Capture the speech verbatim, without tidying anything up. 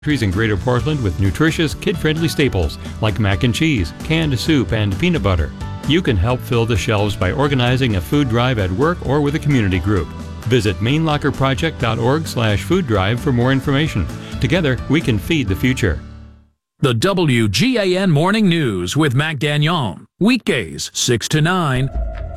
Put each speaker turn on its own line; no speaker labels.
Trees in Greater Portland with nutritious, kid-friendly staples like mac and cheese, canned soup, and peanut butter. You can help fill the shelves by organizing a food drive at work or with a community group. Visit main locker project dot org slash food drive for more information. Together, we can feed the future.
The W G A N Morning News with Mac Gagnon. Weekdays, six to nine.